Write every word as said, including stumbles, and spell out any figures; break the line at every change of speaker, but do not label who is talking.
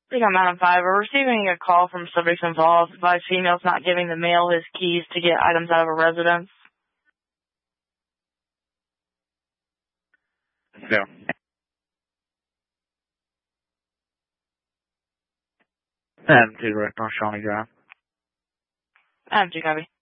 I think I'm out on five. We're receiving a call from subjects involved by females not giving the male his keys to get items out of a residence.
Yeah. And to direct on Shawnee Drive.
I have two copy.